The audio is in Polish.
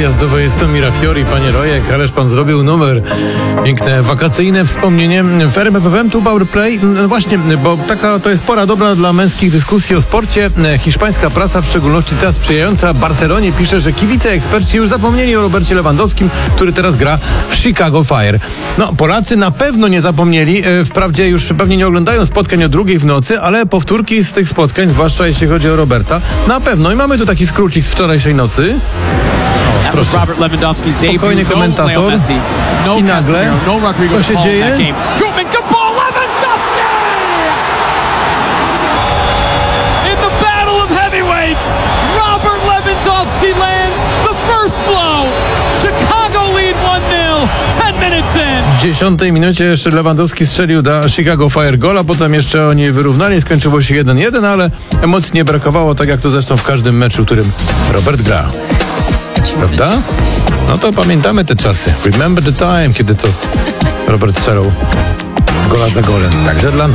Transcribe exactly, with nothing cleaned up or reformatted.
wjazdowe jest to Mirafiori, panie Rojek, ależ pan zrobił numer. Piękne, wakacyjne wspomnienie. W R M F F M tu Powerplay. No właśnie, bo taka to jest pora dobra dla męskich dyskusji o sporcie. Hiszpańska prasa, w szczególności ta sprzyjająca Barcelonie, pisze, że kibice eksperci już zapomnieli o Robercie Lewandowskim, który teraz gra w Chicago Fire. No, Polacy na pewno nie zapomnieli. Wprawdzie już pewnie nie oglądają spotkań o drugiej w nocy, ale powtórki z tych spotkań, zwłaszcza jeśli chodzi o Roberta, na pewno. I mamy tu taki skrócik z wczorajszej nocy. O, proszę. Spokojnie komentator. I nagle, co się dzieje? W dziesiątej minucie jeszcze Lewandowski strzelił dla Chicago Fire gola, potem jeszcze oni wyrównali, skończyło się jeden jeden, ale emocji nie brakowało, tak jak to zresztą w każdym meczu, w którym Robert gra. Prawda? No to pamiętamy te czasy. Remember the time, kiedy to Robert strzelał gola za golem. Także dla nas.